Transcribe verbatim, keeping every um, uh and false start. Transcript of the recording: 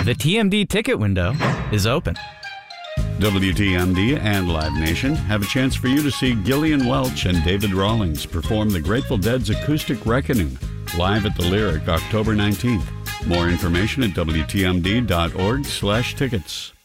The T M D ticket window is open. W T M D and Live Nation have a chance for you to see Gillian Welch and David Rawlings perform the Grateful Dead's Acoustic Reckoning live at the Lyric October nineteenth. More information at W T M D dot org slash tickets.